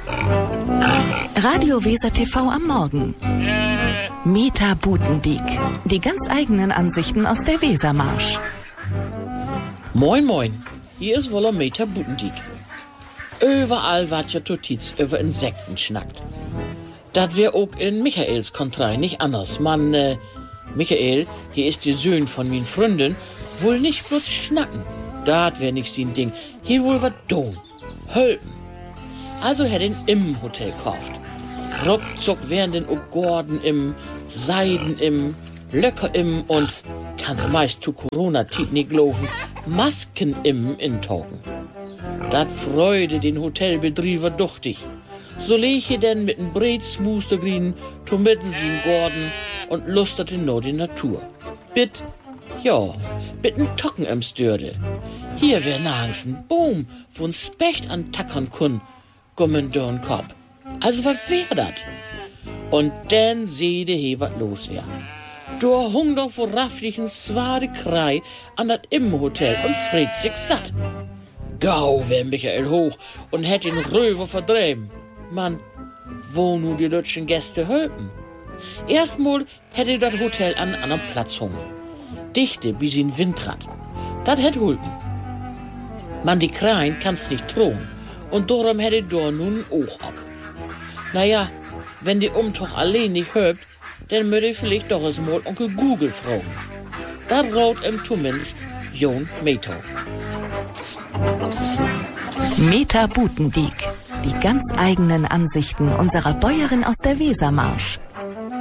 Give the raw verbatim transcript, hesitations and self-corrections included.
Radio Weser T V am Morgen. Meta Butendiek. Die ganz eigenen Ansichten aus der Wesermarsch. Moin moin, hier ist wohl Meta Butendiek. Überall wat ja Notiz über Insekten schnackt. Dat wär auch in Michaels Kontrei nicht anders. Man, äh, Michael, hier ist die Söhn von min Freundin, wohl nicht bloß schnacken. Dat wär nicht sein Ding. Hier wohl wat tun. Hölpen. Also hätt ihn im Hotel kauft. Ruckzuck wären den auch Gordon im, Seiden im, Löcker im und, kann's meist zu Corona-Tit nicht laufen, Masken im intaugen. Dat freude den Hotelbetrieber duchtig. So leche denn mit n Breitsmustergrien, to mitten sie'n Gordon und lusterte no die Natur. Bit, ja, bit n Tocken im Störde. Hier wär nagens n Boom, wo'n Specht an tackern kun, gummen dorn Kopf. Also was wär dat? Und dann seede he wat los wär. Da hung doch vor rafflichen swade Krei an dat Immenhotel und fried sich satt. Gau wär Michael hoch und hätt den Röver verdreben. Mann, wo nu die deutschen Gäste hölpen? Erstmal hätte dat Hotel an anderen Platz hungen. Dichte bis in Windrad. Dat hätt hulpen. Man, die Kreien kannst nicht drohen. Und darum hätte da nun auch ab. Naja, wenn die Umtuch allein nicht hölpt, dann würde ich vielleicht doch es mal Onkel Google fragen. Da raut ihm zumindest Jon Meto. Meta Butendiek. Die ganz eigenen Ansichten unserer Bäuerin aus der Wesermarsch.